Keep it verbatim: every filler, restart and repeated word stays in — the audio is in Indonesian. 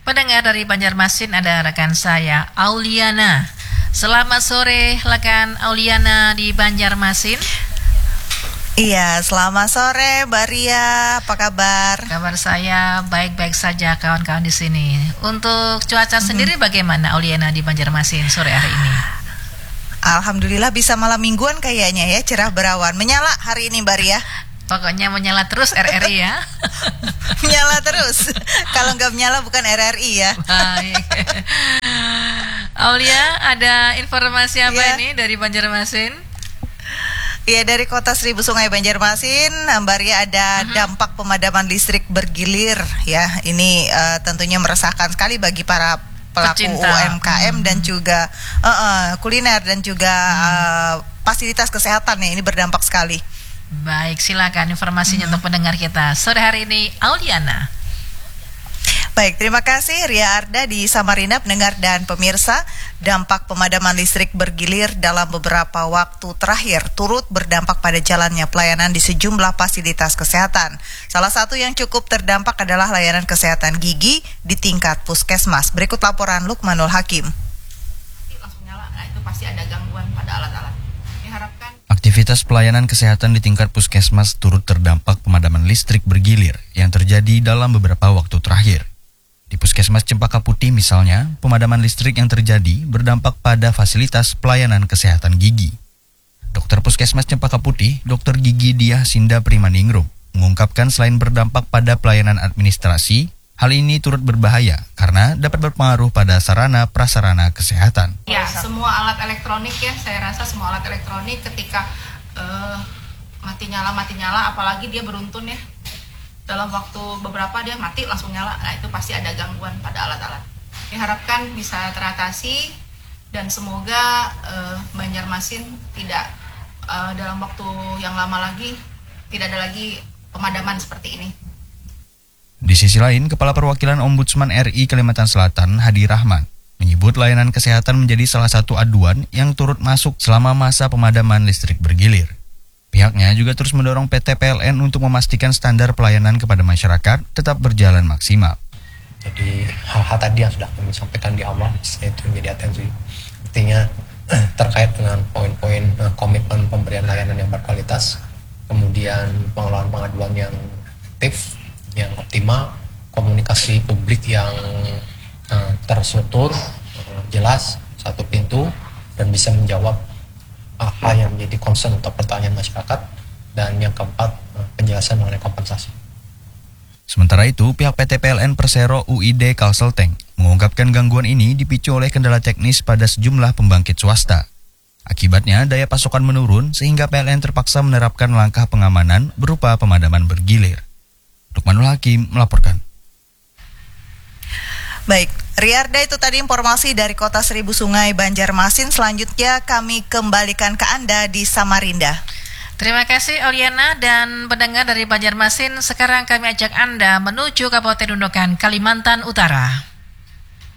Pendengar dari Banjarmasin, ada rekan saya Auliana. Selamat sore rekan Auliana di Banjarmasin. Iya, selamat sore Mbak Ria, apa kabar? Kabar saya baik-baik saja kawan-kawan di sini. Untuk cuaca mm-hmm. sendiri bagaimana Auliana di Banjarmasin sore hari ini? Alhamdulillah bisa malam mingguan kayaknya ya, cerah berawan. Menyala hari ini Mbak Ria. Pokoknya menyala terus R R I ya. Menyala terus. Kalau nggak menyala bukan R R I ya. Baik. Aulia, ada informasi apa ya. ini dari Banjarmasin? Iya, dari Kota Seribu Sungai Banjarmasin, Mbak Ria, ada uh-huh. dampak pemadaman listrik bergilir ya. Ini uh, tentunya meresahkan sekali bagi para pelaku Pecinta. U M K M hmm. dan juga uh, uh, kuliner dan juga hmm. uh, fasilitas kesehatan ya. Ini berdampak sekali. Baik, silakan informasinya hmm. untuk pendengar kita sore hari ini, Auliana. Baik, terima kasih Ria Arda di Samarinda. Pendengar dan pemirsa, dampak pemadaman listrik bergilir dalam beberapa waktu terakhir turut berdampak pada jalannya pelayanan di sejumlah fasilitas kesehatan. Salah satu yang cukup terdampak adalah layanan kesehatan gigi di tingkat puskesmas. Berikut laporan Lukmanul Hakim. Langsung nyala, nah itu pasti ada gangguan pada alat-alat. Diharapkan aktivitas pelayanan kesehatan di tingkat puskesmas turut terdampak pemadaman listrik bergilir yang terjadi dalam beberapa waktu terakhir. Di Puskesmas Cempaka Putih misalnya, pemadaman listrik yang terjadi berdampak pada fasilitas pelayanan kesehatan gigi. Dokter Puskesmas Cempaka Putih, Dokter Gigi Diah Sinda Primaningrum, mengungkapkan selain berdampak pada pelayanan administrasi, hal ini turut berbahaya karena dapat berpengaruh pada sarana prasarana kesehatan. Ya, semua alat elektronik ya, saya rasa semua alat elektronik ketika uh, mati nyala mati nyala, apalagi dia beruntun ya. Dalam waktu beberapa dia mati langsung nyala, nah itu pasti ada gangguan pada alat-alat. Diharapkan bisa teratasi dan semoga uh, Banjarmasin tidak uh, dalam waktu yang lama lagi tidak ada lagi pemadaman seperti ini. Di sisi lain, Kepala Perwakilan Ombudsman R I Kalimantan Selatan, Hadi Rahman, menyebut layanan kesehatan menjadi salah satu aduan yang turut masuk selama masa pemadaman listrik bergilir. Pihaknya juga terus mendorong P T P L N untuk memastikan standar pelayanan kepada masyarakat tetap berjalan maksimal. Jadi hal-hal tadi yang sudah kami sampaikan di awal, itu menjadi atensi. Artinya terkait dengan poin-poin komitmen pemberian layanan yang berkualitas, kemudian pengelolaan pengaduan yang aktif, yang optimal, komunikasi publik yang uh, terstruktur, uh, jelas, satu pintu, dan bisa menjawab hal yang menjadi concern atau pertanyaan masyarakat, dan yang keempat penjelasan mengenai kompensasi. Sementara itu, pihak P T P L N Persero U I D Kalselteng mengungkapkan gangguan ini dipicu oleh kendala teknis pada sejumlah pembangkit swasta. Akibatnya, daya pasokan menurun sehingga P L N terpaksa menerapkan langkah pengamanan berupa pemadaman bergilir. Lukmanul Hakim melaporkan. Baik, Riarda, itu tadi informasi dari Kota Seribu Sungai Banjarmasin. Selanjutnya kami kembalikan ke Anda di Samarinda. Terima kasih Auliana dan pendengar dari Banjarmasin. Sekarang kami ajak Anda menuju Kabupaten Nunukan, Kalimantan Utara.